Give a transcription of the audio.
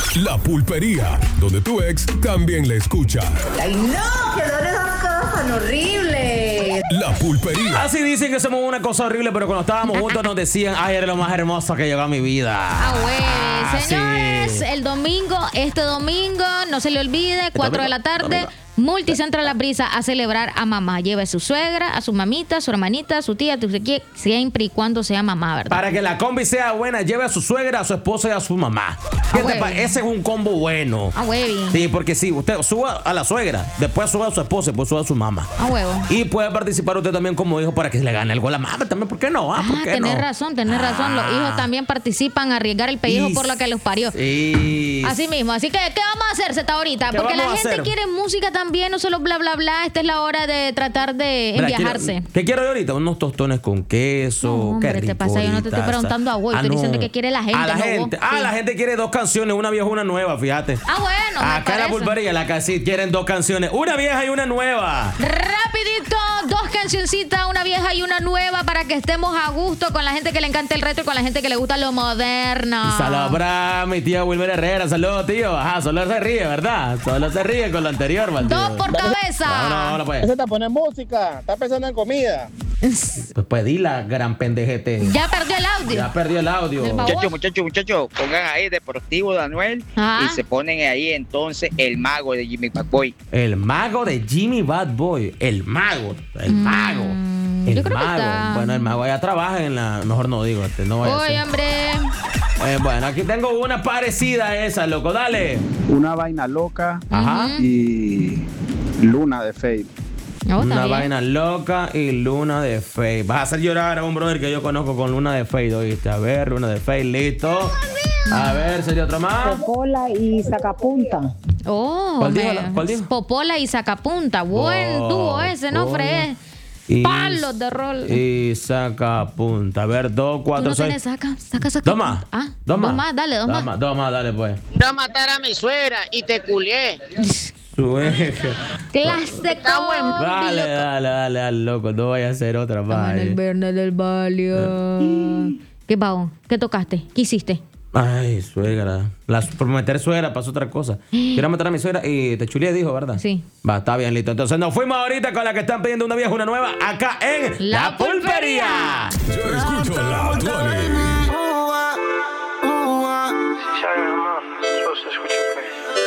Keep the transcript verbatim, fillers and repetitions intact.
La Pulpería, donde tu ex también la escucha. ¡Ay, no! ¡Que no le das cosas tan horribles! La Pulpería. Así dicen que somos una cosa horrible, pero cuando estábamos juntos nos decían, ay, eres lo más hermoso que llegó a mi vida. Ah, güey. Ah, Señores, sí. el domingo, este domingo, no se le olvide, cuatro de la tarde, domingo. Multicentro La Brisa a celebrar a mamá. Lleve a su suegra, a su mamita, a su hermanita, a su tía, siempre y cuando sea mamá, ¿verdad? Para que la combi sea buena, lleve a su suegra, a su esposa y a su mamá. ¿Qué Ah, te güey. pa- Ese es un combo bueno. A huevo. Sí, porque sí, usted suba a la suegra, después suba a su esposa y después suba a su mamá. A huevo. Y puede participar usted también como hijo para que se le gane algo a la mamá también. ¿Por qué no? Ah, ¿por Ah, qué tenés no? razón, tenés razón. Los Ah. hijos también participan a arriesgar el pellejo Y por lo que los parió. Sí. Así mismo. Así que, ¿qué vamos a hacer, Zeta, ahorita? ¿Qué Porque la vamos a gente hacer? quiere música también, no solo bla, bla, bla. Esta es la hora de tratar de Mira, enviajarse. quiero- ¿Qué quiero yo ahorita? Unos tostones con queso. No, hombre, qué te rico pasa, yo no te estoy ahorita, preguntando a vos, ah, estoy no. diciendo qué quiere la gente, A la no gente. vos. Ah, Sí. la gente quiere dos canciones, una vieja y una nueva, fíjate. Ah, bueno, me Acá en la parece. pulpería, la casi quieren dos canciones, una vieja y una nueva. Rapidito, dos cancioncitas, una vieja y una nueva para que estemos a gusto con la gente que le encanta el retro y con la gente que le gusta lo moderno. Saludos para mi tía Wilmer Herrera. Saludos, tío. Ajá, solo se ríe, ¿verdad? Solo se ríe con lo anterior, maldito. Dos por cabeza. Vámonos, vámonos, pues. Ese te pone música, está pensando en comida. Pues, pues di la gran pendejete. Ya perdió el audio. Ya perdió el audio. El baúl. Muchachos, muchachos, muchachos, pongan ahí Deportivo de Anuel Ajá. y se ponen ahí entonces el mago de Jimmy McBoy. El mago de Jimmy Bad Boy. El mago. El mago. El yo creo que mago. está- Bueno, el mago ya trabaja en la. Mejor no digo, este, no vaya a Oye, ser. hombre. Eh, bueno, aquí tengo una parecida a esa, loco. Dale. Una vaina loca Ajá. y Luna de Fade. No, está Una bien. vaina loca y Luna de Fade. Vas a hacer llorar a un brother que yo conozco con Luna de Fade, ¿oíste? A ver, Luna de Fade, listo. A ver, ¿sería otro más? Popola y sacapunta. Oh, ¿Cuál dijo me- la- cuál dijo? Popola y sacapunta. Buen Oh, dúo ese, ¿no, Popola Fred? y- Palos de rol. Y saca punta. A ver, dos, Tú cuatro, no seis. tenés saca, saca, saca. Dos más. Ah, Dos más. dale, dos, más. Dos más, dale, pues. Iba a matar a mi suegra y te culié. Sube. Clase de combi, Dale, loco. dale, dale, dale, loco. No vaya a hacer otra Estamos más. en el viernes del Valio. ¿Qué pavo? ¿Qué tocaste? ¿Qué hiciste? Ay, suegra. La, por meter suegra pasó otra cosa. Quiero matar a mi suegra y te chulié, dijo, ¿verdad? Sí. Va, está bien, listo. Entonces nos fuimos ahorita con la que están pidiendo una vieja, una nueva, acá en La Pulpería. Yo escucho la Tuani.